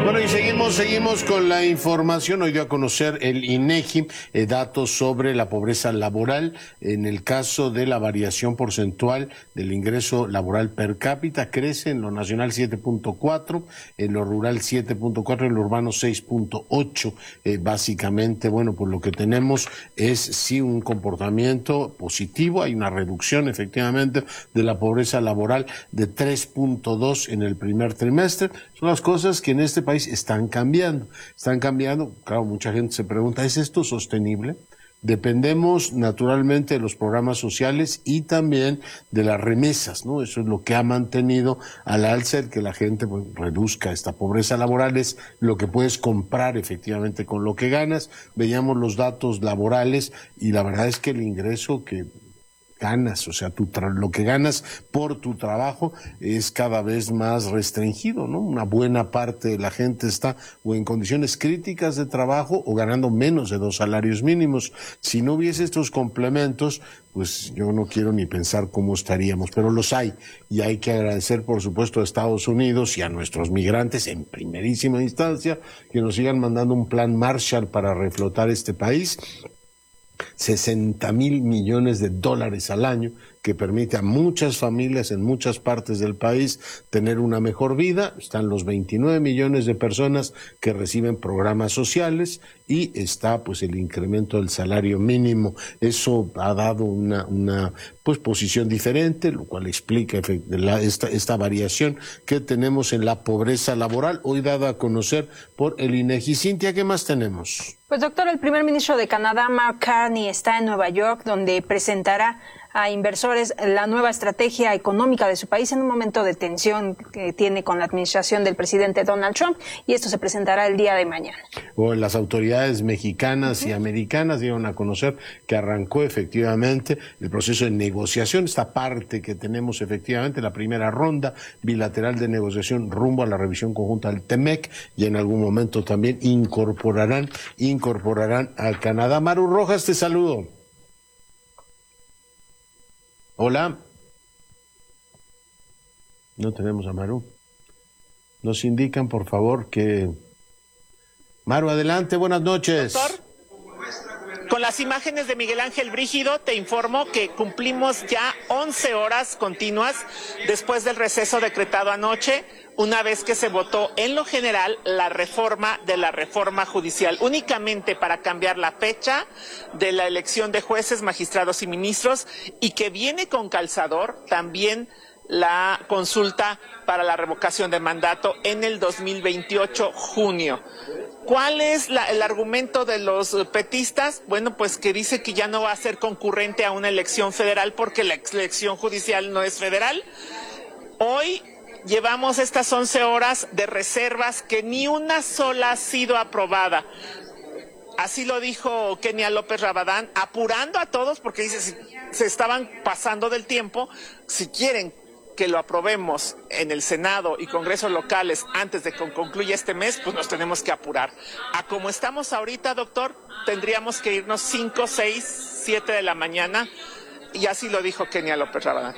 Bueno, y seguimos con la información. Hoy dio a conocer el INEGI datos sobre la pobreza laboral. En el caso de la variación porcentual del ingreso laboral per cápita, crece en lo nacional 7.4, en lo rural 7.4, en lo urbano 6.8. Básicamente, bueno, pues lo que tenemos es sí un comportamiento positivo. Hay una reducción efectivamente de la pobreza laboral de 3.2 en el primer trimestre. Son las cosas que en este país están cambiando. Claro, mucha gente se pregunta, ¿es esto sostenible? Dependemos naturalmente de los programas sociales y también de las remesas, ¿no? Eso es lo que ha mantenido al alza el que la gente pues, reduzca esta pobreza laboral, es lo que puedes comprar efectivamente con lo que ganas. Veíamos los datos laborales y la verdad es que el ingreso que ganas, o sea, lo que ganas por tu trabajo es cada vez más restringido, ¿no? Una buena parte de la gente está o en condiciones críticas de trabajo o ganando menos de 2 salarios mínimos. Si no hubiese estos complementos, pues yo no quiero ni pensar cómo estaríamos, pero los hay, y hay que agradecer, por supuesto, a Estados Unidos y a nuestros migrantes en primerísima instancia, que nos sigan mandando un plan Marshall para reflotar este país. 60,000 millones de dólares al año, que permite a muchas familias en muchas partes del país tener una mejor vida. Están los 29 millones de personas que reciben programas sociales y está pues el incremento del salario mínimo. Eso ha dado una pues posición diferente, lo cual explica esta variación que tenemos en la pobreza laboral, hoy dada a conocer por el INEGI. Cintia, ¿qué más tenemos? Pues doctor, el primer ministro de Canadá, Mark Carney, está en Nueva York, donde presentará a inversores la nueva estrategia económica de su país en un momento de tensión que tiene con la administración del presidente Donald Trump, y esto se presentará el día de mañana. Las autoridades mexicanas y americanas dieron a conocer que arrancó efectivamente el proceso de negociación, esta parte que tenemos efectivamente, la primera ronda bilateral de negociación rumbo a la revisión conjunta del TEMEC, y en algún momento también incorporarán a Canadá. Maru Rojas, te saludo. Hola. No tenemos a Maru. Nos indican, por favor, que... Maru, adelante, buenas noches. Doctor, con las imágenes de Miguel Ángel Brígido, te informo que cumplimos ya 11 horas continuas después del receso decretado anoche, una vez que se votó en lo general la reforma de la reforma judicial, únicamente para cambiar la fecha de la elección de jueces, magistrados y ministros, y que viene con calzador también la consulta para la revocación de mandato en el 2028, junio. ¿Cuál es el argumento de los petistas? Bueno, pues que dice que ya no va a ser concurrente a una elección federal porque la elección judicial no es federal. Hoy llevamos estas 11 horas de reservas que ni una sola ha sido aprobada. Así lo dijo Kenia López Rabadán, apurando a todos porque dice si se estaban pasando del tiempo. Si quieren que lo aprobemos en el Senado y Congresos locales antes de que concluya este mes, pues nos tenemos que apurar. A como estamos ahorita, doctor, tendríamos que irnos 5, 6, 7 de la mañana, y así lo dijo Kenia López Rabadán.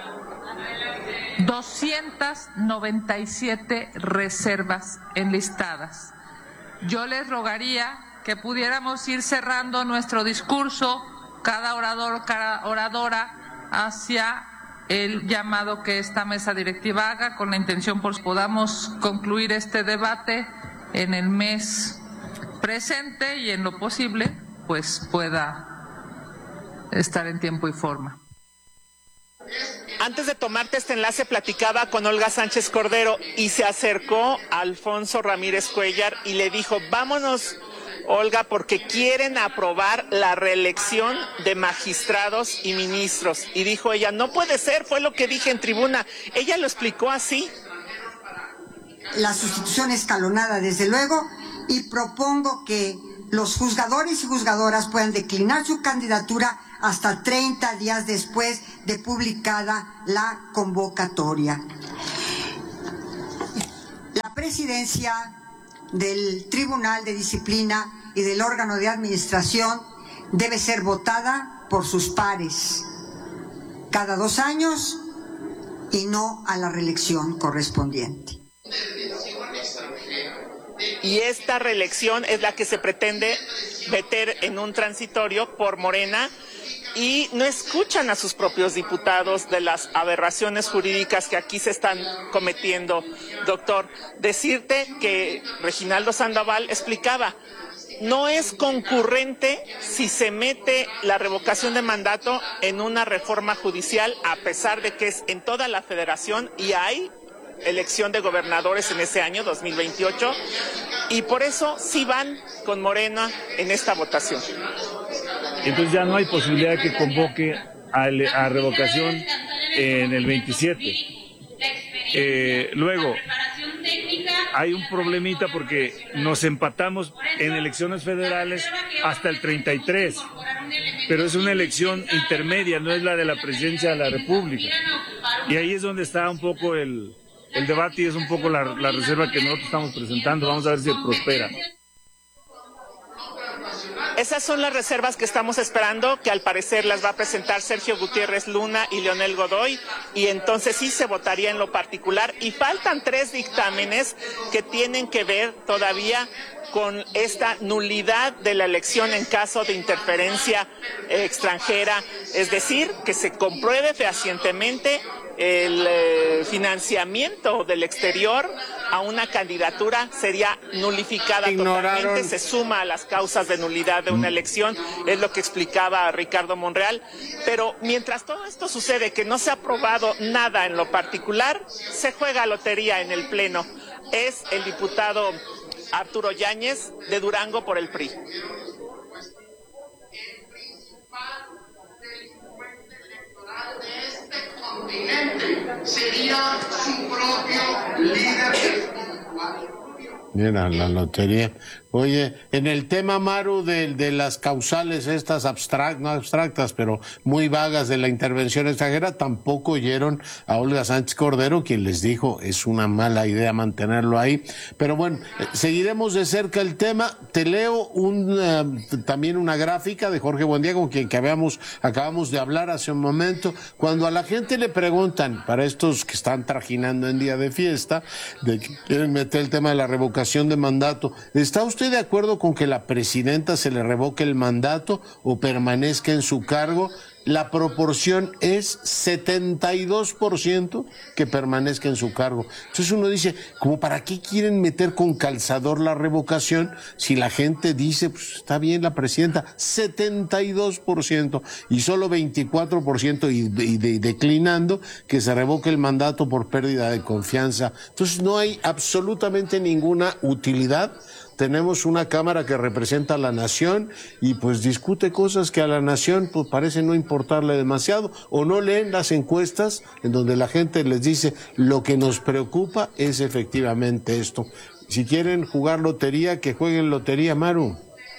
297 reservas enlistadas. Yo les rogaría que pudiéramos ir cerrando nuestro discurso, cada orador, cada oradora, hacia el llamado que esta mesa directiva haga, con la intención pues podamos concluir este debate en el mes presente y en lo posible pues pueda estar en tiempo y forma. Antes de tomarte este enlace platicaba con Olga Sánchez Cordero y se acercó a Alfonso Ramírez Cuellar y le dijo: vámonos, Olga, porque quieren aprobar la reelección de magistrados y ministros. Y dijo ella: no puede ser, fue lo que dije en tribuna. Ella lo explicó así. La sustitución escalonada, desde luego, y propongo que los juzgadores y juzgadoras puedan declinar su candidatura hasta 30 días después de publicada la convocatoria. La presidencia del Tribunal de Disciplina y del órgano de administración debe ser votada por sus pares cada 2 años y no a la reelección correspondiente. y esta reelección es la que se pretende meter en un transitorio por Morena, y no escuchan a sus propios diputados de las aberraciones jurídicas que aquí se están cometiendo, doctor. Decirte que Reginaldo Sandoval explicaba, no es concurrente si se mete la revocación de mandato en una reforma judicial, a pesar de que es en toda la federación y hay elección de gobernadores en ese año 2028, y por eso sí van con Morena en esta votación. Entonces ya no hay posibilidad de que convoque a revocación en el 27. Luego, hay un problemita porque nos empatamos en elecciones federales hasta el 33, pero es una elección intermedia, no es la de la presidencia de la República. Y ahí es donde está un poco el debate y es un poco la reserva que nosotros estamos presentando. Vamos a ver si prospera. Esas son las reservas que estamos esperando, que al parecer las va a presentar Sergio Gutiérrez Luna y Leonel Godoy, y entonces sí se votaría en lo particular. Y faltan 3 dictámenes que tienen que ver todavía con esta nulidad de la elección en caso de interferencia extranjera, es decir, que se compruebe fehacientemente el financiamiento del exterior a una candidatura sería nulificada totalmente, se suma a las causas de nulidad de una elección, es lo que explicaba Ricardo Monreal. Pero mientras todo esto sucede, que no se ha aprobado nada en lo particular, se juega lotería en el Pleno. Es el diputado Arturo Yáñez de Durango por el PRI. Sería su propio líder espiritual. Mira, la lotería. Oye, en el tema, Maru, de las causales estas no abstractas, pero muy vagas de la intervención extranjera, tampoco oyeron a Olga Sánchez Cordero, quien les dijo es una mala idea mantenerlo ahí. Pero bueno, seguiremos de cerca el tema. Te leo también una gráfica de Jorge Buendía, con quien acabamos de hablar hace un momento. Cuando a la gente le preguntan, para estos que están trajinando en día de fiesta, de que quieren meter el tema de la revocación de mandato, ¿está usted de acuerdo con que la presidenta se le revoque el mandato o permanezca en su cargo? La proporción es 72% que permanezca en su cargo. Entonces uno dice, ¿cómo para qué quieren meter con calzador la revocación si la gente dice, pues está bien la presidenta? 72% y solo 24% y declinando que se revoque el mandato por pérdida de confianza. Entonces no hay absolutamente ninguna utilidad. Tenemos una Cámara que representa a la nación y pues discute cosas que a la nación pues parece no importarle demasiado, o no leen las encuestas en donde la gente les dice lo que nos preocupa es efectivamente esto. Si quieren jugar lotería, que jueguen lotería, Maru.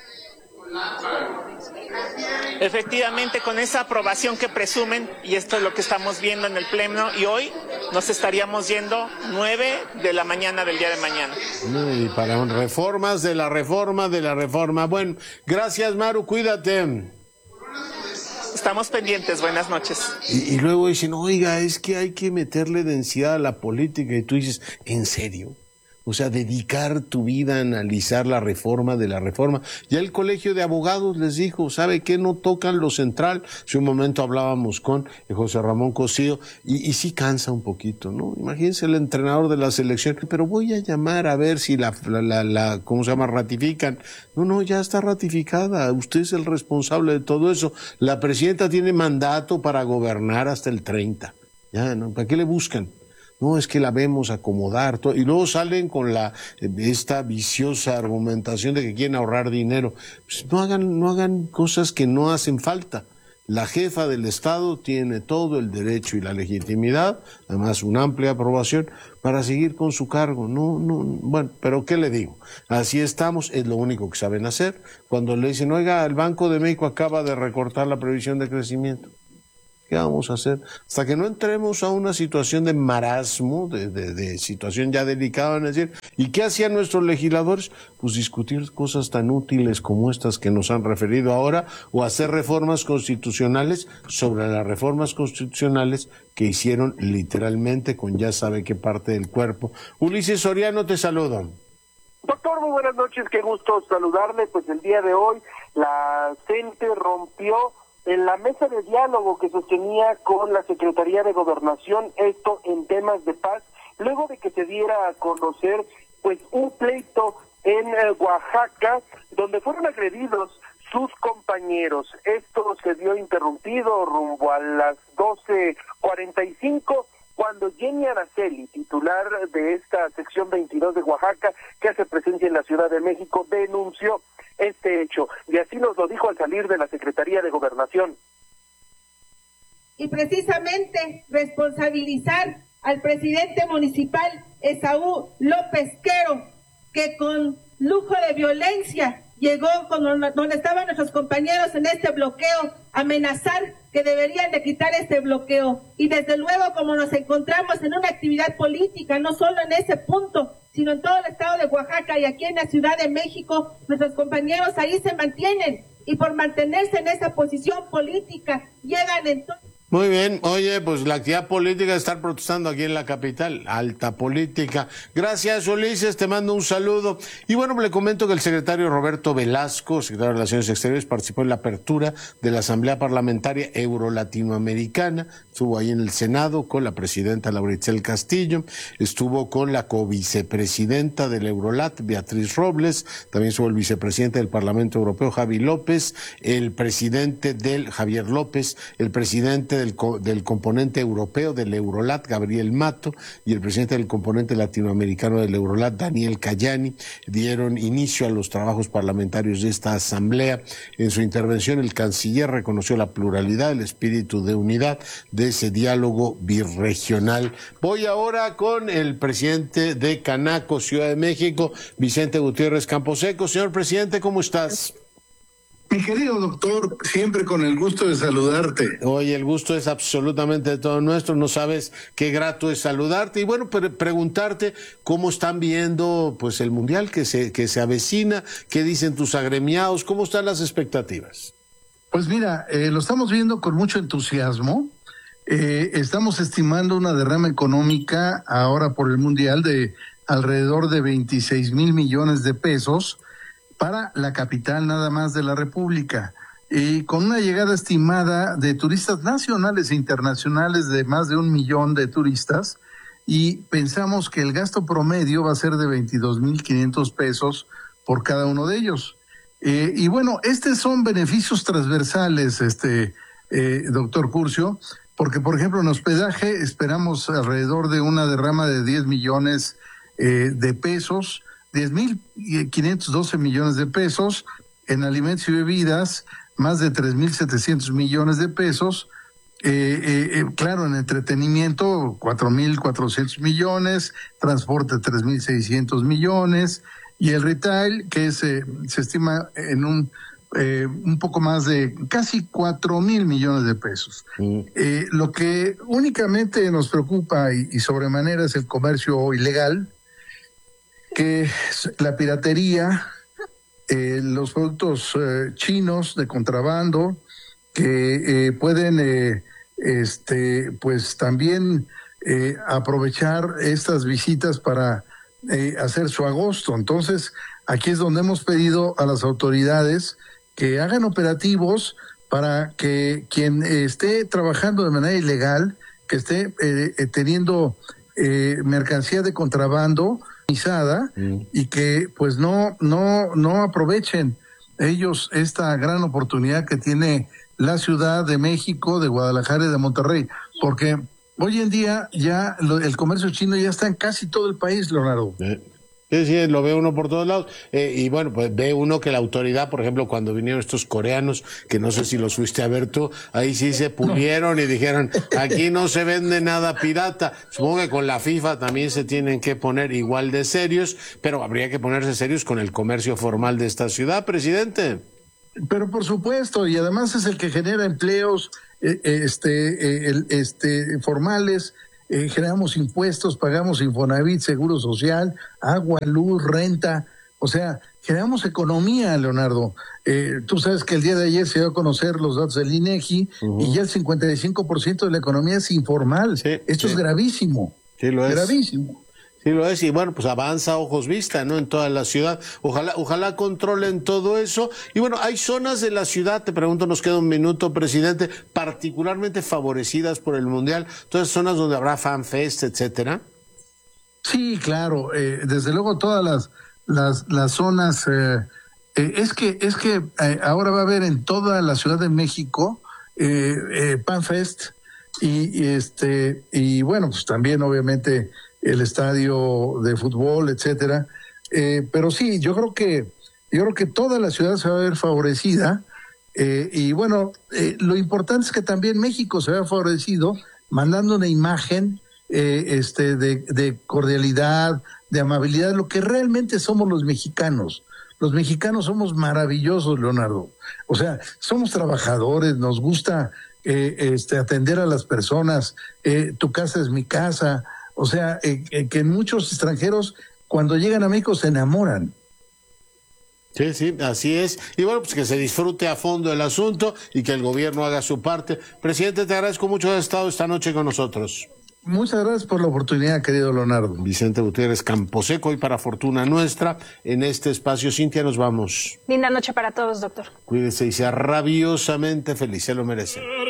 Efectivamente, con esa aprobación que presumen, y esto es lo que estamos viendo en el Pleno, y hoy nos estaríamos yendo 9 de la mañana del día de mañana. Y para reformas de la reforma. Bueno, gracias, Maru, cuídate. Estamos pendientes, buenas noches. Y luego dicen, oiga, es que hay que meterle densidad a la política, y tú dices, ¿en serio? O sea, dedicar tu vida a analizar la reforma de la reforma. Ya el Colegio de Abogados les dijo, ¿sabe qué? No tocan lo central. Hace un momento hablábamos con José Ramón Cosío y sí cansa un poquito, ¿no? Imagínense el entrenador de la selección, pero voy a llamar a ver si ¿cómo se llama? Ratifican. No, ya está ratificada. Usted es el responsable de todo eso. La presidenta tiene mandato para gobernar hasta el 30. Ya, ¿no? ¿Para qué le buscan? No, es que la vemos acomodar, todo, y luego salen con esta viciosa argumentación de que quieren ahorrar dinero. Pues no hagan cosas que no hacen falta. La jefa del Estado tiene todo el derecho y la legitimidad, además una amplia aprobación, para seguir con su cargo. Bueno, pero ¿qué le digo? Así estamos, es lo único que saben hacer. Cuando le dicen, oiga, el Banco de México acaba de recortar la previsión de crecimiento. ¿Qué vamos a hacer? Hasta que no entremos a una situación de marasmo, de situación ya delicada, es decir, ¿y qué hacían nuestros legisladores? Pues discutir cosas tan útiles como estas que nos han referido ahora, o hacer reformas constitucionales sobre las reformas constitucionales que hicieron literalmente con ya sabe qué parte del cuerpo. Ulises Soriano, te saludo. Doctor, doctor, muy buenas noches, qué gusto saludarle. Pues el día de hoy la CENTE rompió en la mesa de diálogo que sostenía con la Secretaría de Gobernación, esto en temas de paz, luego de que se diera a conocer pues un pleito en Oaxaca, donde fueron agredidos sus compañeros. Esto se vio interrumpido rumbo a las 12:45, cuando Jenny Araceli, titular de esta sección 22 de Oaxaca, que hace presencia en la Ciudad de México, denunció este hecho, y así nos lo dijo al salir de la Secretaría de Gobernación. Y precisamente responsabilizar al presidente municipal Esaú López Quero, que con lujo de violencia llegó con donde estaban nuestros compañeros en este bloqueo, amenazar que deberían de quitar este bloqueo. Y desde luego, como nos encontramos en una actividad política, no solo en ese punto, sino en todo el estado de Oaxaca y aquí en la Ciudad de México, nuestros compañeros ahí se mantienen, y por mantenerse en esa posición política, llegan entonces... Muy bien, oye, pues la actividad política de estar protestando aquí en la capital, alta política. Gracias, Ulises, te mando un saludo. Y bueno, le comento que el secretario Roberto Velasco, secretario de Relaciones Exteriores, participó en la apertura de la Asamblea Parlamentaria Euro-Latinoamericana. Estuvo ahí en el Senado con la presidenta Laura Itzel Castillo, estuvo con la covicepresidenta del Eurolat, Beatriz Robles, también estuvo el vicepresidente del Parlamento Europeo, Javi López, el presidente del Javier López, el presidente del componente europeo del Eurolat, Gabriel Mato, y el presidente del componente latinoamericano del Eurolat, Daniel Cayani, dieron inicio a los trabajos parlamentarios de esta asamblea. En su intervención, el canciller reconoció la pluralidad, el espíritu de unidad de ese diálogo birregional. Voy ahora con el presidente de Canaco, Ciudad de México, Vicente Gutiérrez Camposeco. Señor presidente, ¿cómo estás? Mi querido doctor, siempre con el gusto de saludarte. Oye, el gusto es absolutamente todo nuestro, no sabes qué grato es saludarte y bueno, preguntarte cómo están viendo pues el Mundial que se avecina, qué dicen tus agremiados, cómo están las expectativas. Pues mira, lo estamos viendo con mucho entusiasmo. Estamos estimando una derrama económica ahora por el Mundial de alrededor de 26,000 millones de pesos, para la capital nada más de la República, y con una llegada estimada de turistas nacionales e internacionales de más de 1 millón de turistas, y pensamos que el gasto promedio va a ser de 22,500 pesos por cada uno de ellos. Y bueno, estos son beneficios transversales, doctor Curcio, porque por ejemplo en hospedaje esperamos alrededor de una derrama de 10 millones de pesos, 10,512 millones de pesos, en alimentos y bebidas, más de 3,700 millones de pesos, claro, en entretenimiento, 4,400 millones, transporte, 3,600 millones, y el retail, que se estima en un poco más de casi 4,000 millones de pesos. Lo que únicamente nos preocupa y sobremanera es el comercio ilegal, que la piratería, los productos chinos de contrabando, que pueden pues también aprovechar estas visitas para hacer su agosto. Entonces, aquí es donde hemos pedido a las autoridades que hagan operativos para que quien esté trabajando de manera ilegal, que esté teniendo mercancía de contrabando, y que pues no aprovechen ellos esta gran oportunidad que tiene la Ciudad de México, de Guadalajara y de Monterrey, porque hoy en día ya el comercio chino ya está en casi todo el país, Leonardo. Sí, lo ve uno por todos lados. Y bueno, pues ve uno que la autoridad, por ejemplo, cuando vinieron estos coreanos, que no sé si los fuiste a ver tú, ahí sí se pulieron y dijeron, aquí no se vende nada pirata. Supongo que con la FIFA también se tienen que poner igual de serios, pero habría que ponerse serios con el comercio formal de esta ciudad, presidente. Pero por supuesto, y además es el que genera empleos formales. Generamos impuestos, pagamos Infonavit, Seguro Social, agua, luz, renta, o sea, generamos economía, Leonardo. Tú sabes que el día de ayer se dio a conocer los datos del INEGI y ya el 55% de la economía es informal. Sí, esto es gravísimo. Sí, lo es. Gravísimo. Sí lo es, y bueno, pues avanza ojos vista, ¿no? En toda la ciudad. Ojalá controlen todo eso. Y bueno, hay zonas de la ciudad, te pregunto, nos queda un minuto, presidente, particularmente favorecidas por el Mundial. Entonces, zonas donde habrá fanfest, etcétera. Sí, claro. Desde luego todas las zonas. Es que ahora va a haber en toda la Ciudad de México Panfest y bueno, pues también obviamente el estadio de fútbol, etcétera. Pero sí, yo creo que toda la ciudad se va a ver favorecida. Y bueno, lo importante es que también México se vea favorecido mandando una imagen de cordialidad, de amabilidad, lo que realmente somos los mexicanos. Los mexicanos somos maravillosos, Leonardo. O sea, somos trabajadores, nos gusta atender a las personas. Tu casa es mi casa. O sea, que muchos extranjeros cuando llegan a México se enamoran. Sí, sí, así es. Y bueno, pues que se disfrute a fondo el asunto y que el gobierno haga su parte. Presidente, te agradezco mucho haber estado esta noche con nosotros. Muchas gracias por la oportunidad, querido Leonardo. Vicente Gutiérrez Camposeco, hoy para fortuna nuestra, en este espacio. Cintia, nos vamos. Linda noche para todos, doctor. Cuídese y sea rabiosamente feliz, se lo merece.